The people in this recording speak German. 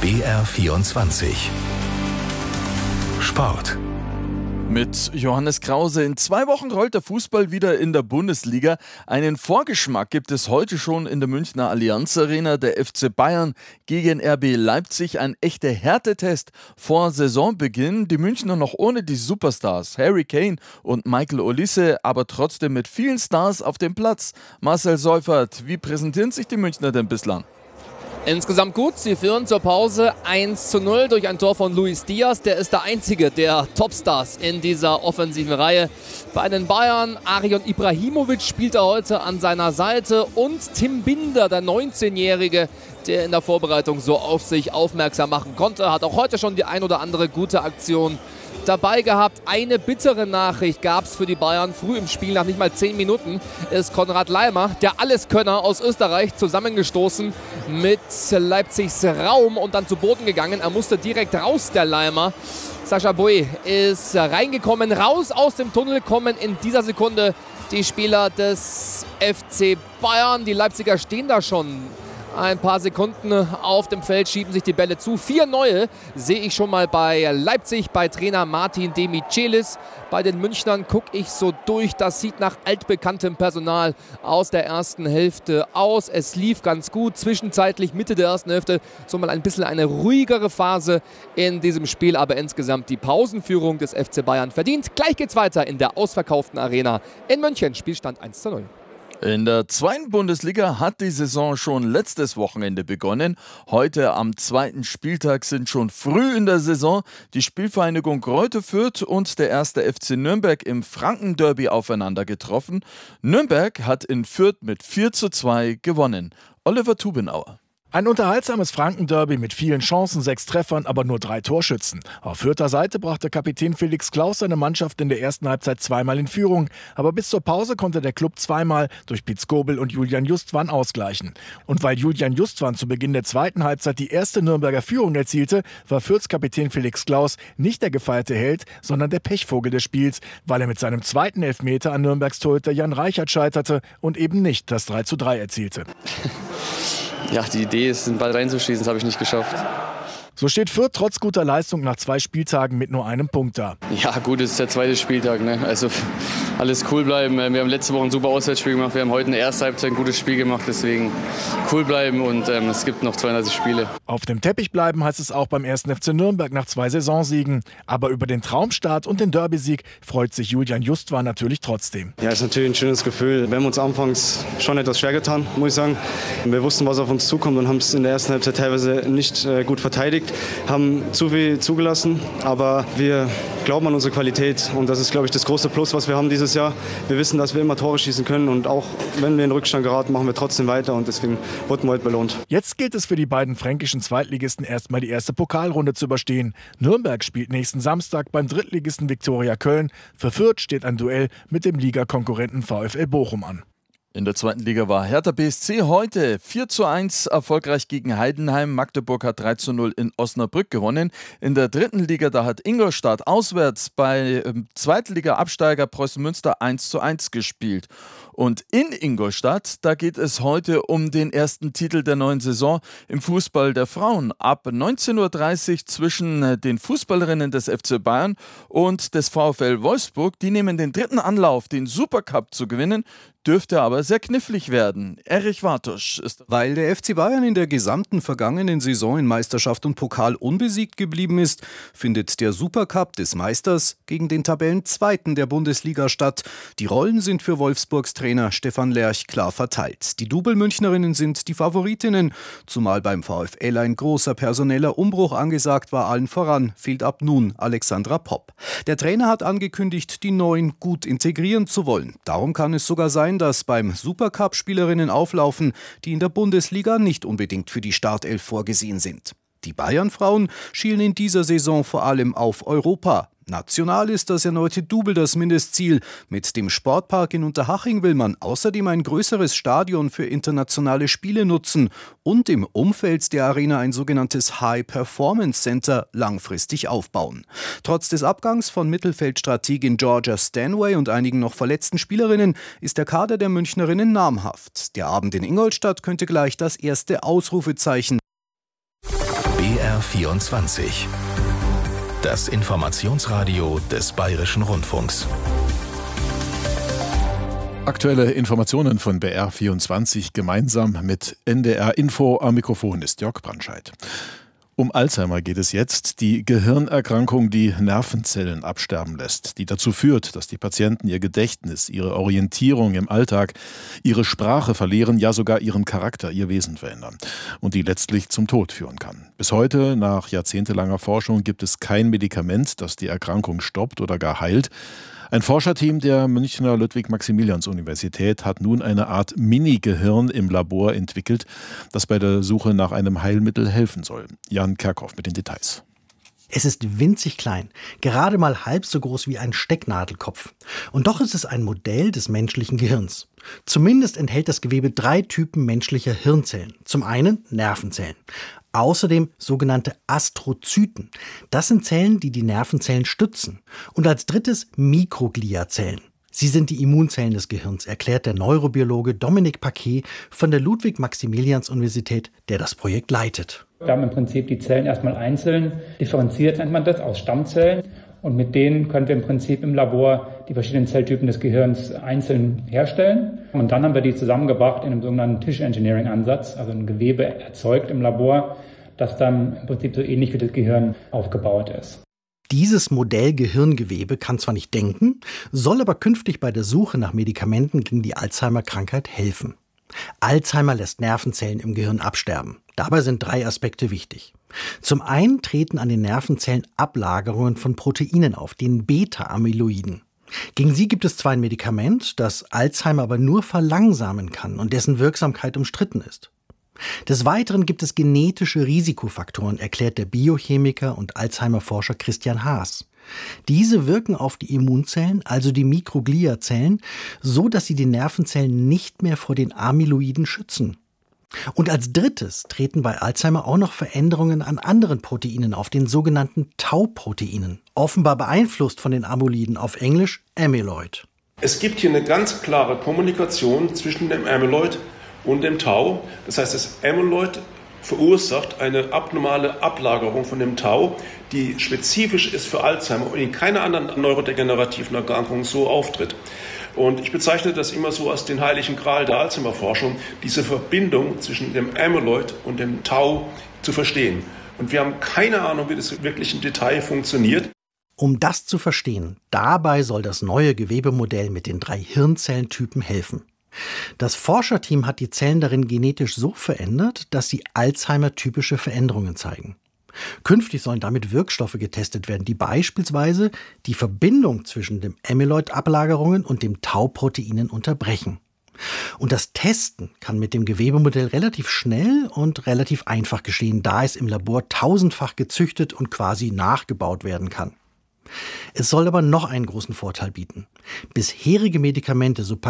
BR24 Sport. Mit Johannes Krause. In 2 Wochen rollt der Fußball wieder in der Bundesliga. Einen Vorgeschmack gibt es heute schon in der Münchner Allianz Arena. Der FC Bayern gegen RB Leipzig. Ein echter Härtetest vor Saisonbeginn. Die Münchner noch ohne die Superstars Harry Kane und Michael Olise, aber trotzdem mit vielen Stars auf dem Platz. Marcel Seufert, wie präsentieren sich die Münchner denn bislang? Insgesamt gut, sie führen zur Pause 1:0 durch ein Tor von Luis Diaz. Der ist der einzige der Topstars in dieser offensiven Reihe. Bei den Bayern, Arion Ibrahimovic spielt er heute an seiner Seite und Tim Binder, der 19-Jährige, der in der Vorbereitung so auf sich aufmerksam machen konnte. Hat auch heute schon die ein oder andere gute Aktion dabei gehabt. Eine bittere Nachricht gab es für die Bayern. Früh im Spiel, nach nicht mal 10 Minuten, ist Konrad Laimer, der Alleskönner aus Österreich, zusammengestoßen mit Leipzigs Raum und dann zu Boden gegangen. Er musste direkt raus, der Laimer. Sascha Boey ist reingekommen, raus aus dem Tunnel, kommen in dieser Sekunde die Spieler des FC Bayern. Die Leipziger stehen da schon ein paar Sekunden auf dem Feld, schieben sich die Bälle zu. 4 neue sehe ich schon mal bei Leipzig, bei Trainer Martin de Michelis. Bei den Münchnern gucke ich so durch. Das sieht nach altbekanntem Personal aus der ersten Hälfte aus. Es lief ganz gut. Zwischenzeitlich Mitte der ersten Hälfte so mal ein bisschen eine ruhigere Phase in diesem Spiel. Aber insgesamt die Pausenführung des FC Bayern verdient. Gleich geht's weiter in der ausverkauften Arena in München. Spielstand 1:0. In der 2. Bundesliga hat die Saison schon letztes Wochenende begonnen. Heute am 2. Spieltag sind schon früh in der Saison die Spielvereinigung Greuther Fürth und der 1. FC Nürnberg im Franken-Derby aufeinander getroffen. Nürnberg hat in Fürth mit 4:2 gewonnen. Oliver Tubenauer. Ein unterhaltsames Franken-Derby mit vielen Chancen, 6 Treffern, aber nur 3 Torschützen. Auf Fürther Seite brachte Kapitän Felix Klaus seine Mannschaft in der ersten Halbzeit zweimal in Führung. Aber bis zur Pause konnte der Klub zweimal durch Piet Skobel und Julian Justwan ausgleichen. Und weil Julian Justwan zu Beginn der zweiten Halbzeit die erste Nürnberger Führung erzielte, war Fürths Kapitän Felix Klaus nicht der gefeierte Held, sondern der Pechvogel des Spiels, weil er mit seinem zweiten Elfmeter an Nürnbergs Torhüter Jan Reichert scheiterte und eben nicht das 3:3 erzielte. Ja, die Idee ist, den Ball reinzuschießen, das habe ich nicht geschafft. So steht Fürth trotz guter Leistung nach 2 Spieltagen mit nur einem Punkt da. Ja gut, es ist der 2. Spieltag, ne? Also alles cool bleiben. Wir haben letzte Woche ein super Auswärtsspiel gemacht. Wir haben heute in der ersten Halbzeit ein gutes Spiel gemacht. Deswegen cool bleiben und es gibt noch 32 Spiele. Auf dem Teppich bleiben heißt es auch beim 1. FC Nürnberg nach 2 Saisonsiegen. Aber über den Traumstart und den Derby-Sieg freut sich Julian Justwan natürlich trotzdem. Ja, ist natürlich ein schönes Gefühl. Wir haben uns anfangs schon etwas schwer getan, muss ich sagen. Wir wussten, was auf uns zukommt und haben es in der ersten Halbzeit teilweise nicht gut verteidigt. Haben zu viel zugelassen, aber wir glauben an unsere Qualität und das ist, glaube ich, das große Plus, was wir haben dieses Jahr. Wir wissen, dass wir immer Tore schießen können und auch wenn wir in Rückstand geraten, machen wir trotzdem weiter und deswegen wurden wir heute belohnt. Jetzt gilt es für die beiden fränkischen Zweitligisten erstmal die erste Pokalrunde zu überstehen. Nürnberg spielt nächsten Samstag beim Drittligisten Viktoria Köln. Für Fürth steht ein Duell mit dem Ligakonkurrenten VfL Bochum an. In der 2. Liga war Hertha BSC heute 4:1 erfolgreich gegen Heidenheim. Magdeburg hat 3:0 in Osnabrück gewonnen. In der 3. Liga, da hat Ingolstadt auswärts bei Zweitliga-Absteiger Preußen Münster 1:1 gespielt. Und in Ingolstadt, da geht es heute um den ersten Titel der neuen Saison im Fußball der Frauen. Ab 19:30 Uhr zwischen den Fußballerinnen des FC Bayern und des VfL Wolfsburg. Die nehmen den 3. Anlauf, den Supercup zu gewinnen. Dürfte aber sehr knifflig werden. Erich Wartusch ist. Weil der FC Bayern in der gesamten vergangenen Saison in Meisterschaft und Pokal unbesiegt geblieben ist, findet der Supercup des Meisters gegen den Tabellenzweiten der Bundesliga statt. Die Rollen sind für Wolfsburgs Trainer Stefan Lerch klar verteilt. Die Double-Münchnerinnen sind die Favoritinnen, zumal beim VfL ein großer personeller Umbruch angesagt war. Allen voran fehlt ab nun Alexandra Popp. Der Trainer hat angekündigt, die Neuen gut integrieren zu wollen. Darum kann es sogar sein, dass beim Supercup Spielerinnen auflaufen, die in der Bundesliga nicht unbedingt für die Startelf vorgesehen sind. Die Bayern-Frauen schielen in dieser Saison vor allem auf Europa. National ist das erneute Double das Mindestziel. Mit dem Sportpark in Unterhaching will man außerdem ein größeres Stadion für internationale Spiele nutzen und im Umfeld der Arena ein sogenanntes High-Performance-Center langfristig aufbauen. Trotz des Abgangs von Mittelfeldstrategin Georgia Stanway und einigen noch verletzten Spielerinnen ist der Kader der Münchnerinnen namhaft. Der Abend in Ingolstadt könnte gleich das erste Ausrufezeichen. BR BR24. Das Informationsradio des Bayerischen Rundfunks. Aktuelle Informationen von BR24 gemeinsam mit NDR Info. Am Mikrofon ist Jörg Brandscheid. Um Alzheimer geht es jetzt, die Gehirnerkrankung, die Nervenzellen absterben lässt, die dazu führt, dass die Patienten ihr Gedächtnis, ihre Orientierung im Alltag, ihre Sprache verlieren, ja sogar ihren Charakter, ihr Wesen verändern und die letztlich zum Tod führen kann. Bis heute, nach jahrzehntelanger Forschung, gibt es kein Medikament, das die Erkrankung stoppt oder gar heilt. Ein Forscherteam der Münchner Ludwig-Maximilians-Universität hat nun eine Art Mini-Gehirn im Labor entwickelt, das bei der Suche nach einem Heilmittel helfen soll. Jan Kerkhoff mit den Details. Es ist winzig klein, gerade mal halb so groß wie ein Stecknadelkopf. Und doch ist es ein Modell des menschlichen Gehirns. Zumindest enthält das Gewebe 3 Typen menschlicher Hirnzellen. Zum einen Nervenzellen. Außerdem sogenannte Astrozyten. Das sind Zellen, die die Nervenzellen stützen. Und als drittes Mikrogliazellen. Sie sind die Immunzellen des Gehirns, erklärt der Neurobiologe Dominik Paquet von der Ludwig-Maximilians-Universität, der das Projekt leitet. Wir haben im Prinzip die Zellen erstmal einzeln differenziert, nennt man das, aus Stammzellen. Und mit denen können wir im Prinzip im Labor die verschiedenen Zelltypen des Gehirns einzeln herstellen. Und dann haben wir die zusammengebracht in einem sogenannten Tissue Engineering Ansatz, also ein Gewebe erzeugt im Labor, das dann im Prinzip so ähnlich wie das Gehirn aufgebaut ist. Dieses Modell Gehirngewebe kann zwar nicht denken, soll aber künftig bei der Suche nach Medikamenten gegen die Alzheimer-Krankheit helfen. Alzheimer lässt Nervenzellen im Gehirn absterben. Dabei sind 3 Aspekte wichtig. Zum einen treten an den Nervenzellen Ablagerungen von Proteinen auf, den Beta-Amyloiden. Gegen sie gibt es zwar ein Medikament, das Alzheimer aber nur verlangsamen kann und dessen Wirksamkeit umstritten ist. Des Weiteren gibt es genetische Risikofaktoren, erklärt der Biochemiker und Alzheimer-Forscher Christian Haas. Diese wirken auf die Immunzellen, also die Mikrogliazellen, so dass sie die Nervenzellen nicht mehr vor den Amyloiden schützen. Und als drittes treten bei Alzheimer auch noch Veränderungen an anderen Proteinen auf, den sogenannten Tau-Proteinen, offenbar beeinflusst von den Amyloiden, auf Englisch Amyloid. Es gibt hier eine ganz klare Kommunikation zwischen dem Amyloid und dem Tau. Das heißt, das Amyloid verursacht eine abnormale Ablagerung von dem Tau, die spezifisch ist für Alzheimer und in keiner anderen neurodegenerativen Erkrankung so auftritt. Und ich bezeichne das immer so als den heiligen Gral der Alzheimer-Forschung, diese Verbindung zwischen dem Amyloid und dem Tau zu verstehen. Und wir haben keine Ahnung, wie das wirklich im Detail funktioniert. Um das zu verstehen, dabei soll das neue Gewebemodell mit den 3 Hirnzellentypen helfen. Das Forscherteam hat die Zellen darin genetisch so verändert, dass sie Alzheimer-typische Veränderungen zeigen. Künftig sollen damit Wirkstoffe getestet werden, die beispielsweise die Verbindung zwischen den Amyloid-Ablagerungen und dem Tau-Proteinen unterbrechen. Und das Testen kann mit dem Gewebemodell relativ schnell und relativ einfach geschehen, da es im Labor 1000-fach gezüchtet und quasi nachgebaut werden kann. Es soll aber noch einen großen Vorteil bieten. Bisherige Medikamente, so